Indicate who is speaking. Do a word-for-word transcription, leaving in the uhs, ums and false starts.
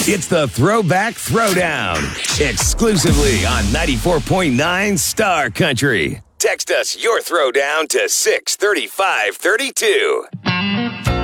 Speaker 1: It's the Throwback Throwdown, exclusively on ninety-four point nine Star Country. Text us your throwdown to six thirty-five thirty-two.